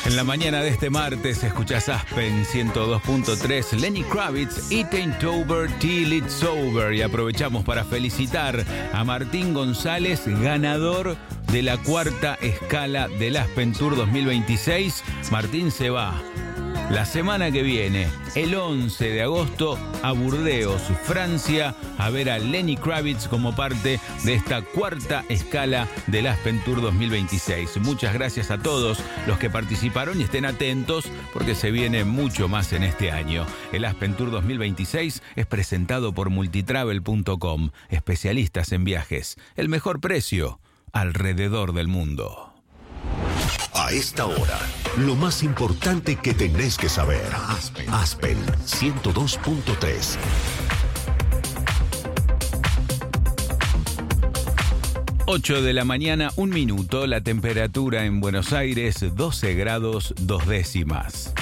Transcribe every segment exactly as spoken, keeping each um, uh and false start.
En la mañana de este martes escuchás Aspen ciento dos punto tres, Lenny Kravitz, It Ain't Over Till It's Over. Y aprovechamos para felicitar a Martín González, ganador de la cuarta escala del Aspen Tour dos mil veintiséis. Martín se va la semana que viene, el once de agosto, a Burdeos, Francia, a ver a Lenny Kravitz como parte de esta cuarta escala del Aspen Tour dos mil veintiséis. Muchas gracias a todos los que participaron y estén atentos porque se viene mucho más en este año. El Aspen Tour dos mil veintiséis es presentado por multitravel punto com, especialistas en viajes. El mejor precio alrededor del mundo. A esta hora, lo más importante que tenés que saber. Aspen, Aspen ciento dos punto tres. ocho de la mañana, un minuto. La temperatura en Buenos Aires, doce grados, dos décimas.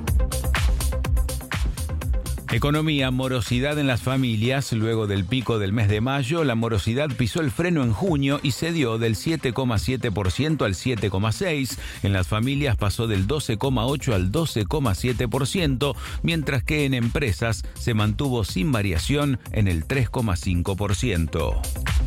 Economía, morosidad en las familias. Luego del pico del mes de mayo, la morosidad pisó el freno en junio y cedió del siete coma siete por ciento al siete coma seis por ciento. En las familias pasó del doce coma ocho por ciento al doce coma siete por ciento, mientras que en empresas se mantuvo sin variación en el tres coma cinco por ciento.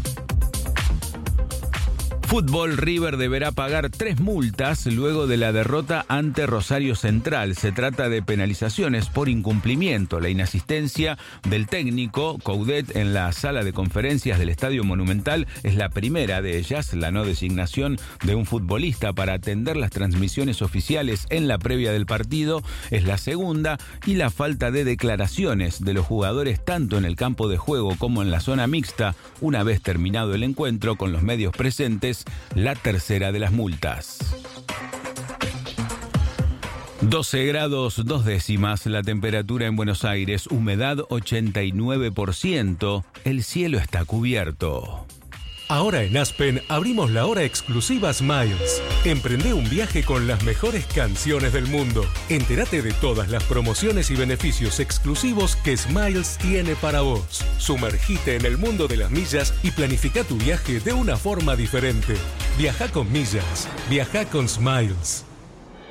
Fútbol, River deberá pagar tres multas luego de la derrota ante Rosario Central. Se trata de penalizaciones por incumplimiento, la inasistencia del técnico Coudet en la sala de conferencias del Estadio Monumental es la primera de ellas, la no designación de un futbolista para atender las transmisiones oficiales en la previa del partido es la segunda, y la falta de declaraciones de los jugadores tanto en el campo de juego como en la zona mixta una vez terminado el encuentro con los medios presentes, la tercera de las multas. doce grados, dos décimas, la temperatura en Buenos Aires, humedad ochenta y nueve por ciento, el cielo está cubierto. Ahora en Aspen abrimos la hora exclusiva Smiles. Emprende un viaje con las mejores canciones del mundo. Entérate de todas las promociones y beneficios exclusivos que Smiles tiene para vos. Sumergite en el mundo de las millas y planifica tu viaje de una forma diferente. Viaja con millas. Viaja con Smiles.